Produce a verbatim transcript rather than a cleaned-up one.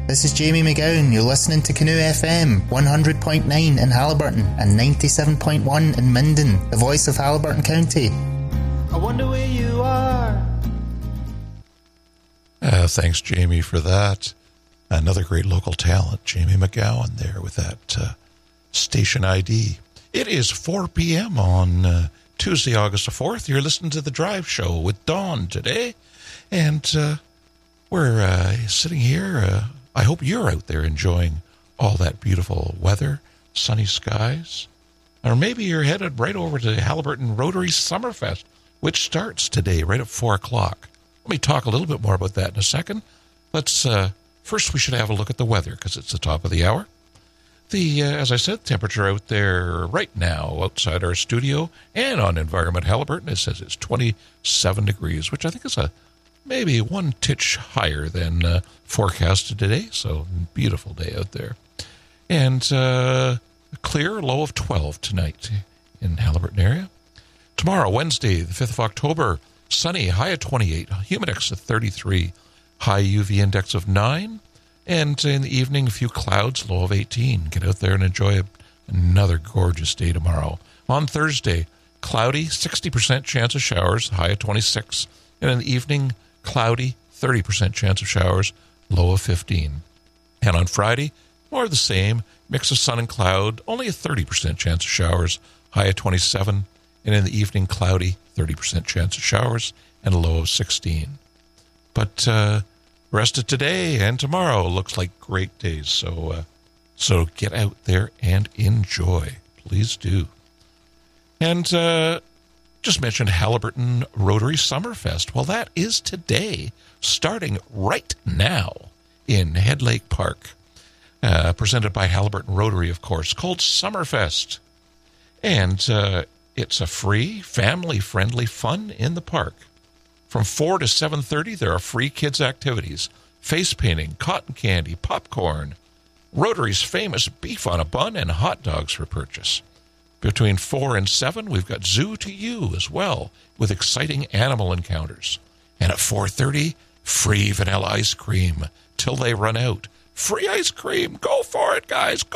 This is Jamie McGowan. You're listening to Canoe F M, one hundred point nine in Haliburton and ninety-seven point one in Minden, the voice of Haliburton County. I wonder where you are. Uh, thanks, Jamie, for that. Another great local talent, Jamie McGowan, there with that uh, station I D. It is four p.m. on uh, Tuesday, August the fourth. You're listening to The Drive Show with Dawn today. And uh, we're uh, sitting here. Uh, I hope you're out there enjoying all that beautiful weather, sunny skies. Or maybe you're headed right over to Haliburton Rotary Summerfest, which starts today right at four o'clock. Let me talk a little bit more about that in a second. Let's, uh, first we should have a look at the weather because it's the top of the hour. The, uh, as I said, temperature out there right now outside our studio and on Environment Haliburton, it says it's twenty-seven degrees, which I think is a maybe one titch higher than uh, forecasted today. So beautiful day out there. And uh, clear, low of twelve tonight in Haliburton area. Tomorrow, Wednesday, the fifth of October, sunny, high of twenty-eight, humidex of thirty-three, high U V index of nine. And in the evening, a few clouds, low of eighteen. Get out there and enjoy another gorgeous day tomorrow. On Thursday, cloudy, sixty percent chance of showers, high of twenty-six. And in the evening, cloudy, thirty percent chance of showers, low of fifteen. And on Friday, more of the same, mix of sun and cloud, only a thirty percent chance of showers, high of twenty-seven. And in the evening, cloudy, thirty percent chance of showers, and a low of sixteen. But uh, rest of today and tomorrow looks like great days. So, uh, so get out there and enjoy. Please do. And uh, just mentioned Haliburton Rotary Summerfest. Well, that is today, starting right now in Head Lake Park. Uh, presented by Haliburton Rotary, of course, called Summerfest. And uh, it's a free, family-friendly fun in the park. From four to seven thirty, there are free kids' activities, face painting, cotton candy, popcorn, Rotary's famous beef on a bun, and hot dogs for purchase. Between four and seven, we've got Zoo to You as well, with exciting animal encounters. And at four thirty, free vanilla ice cream till they run out. Free ice cream. Go for it, guys. Go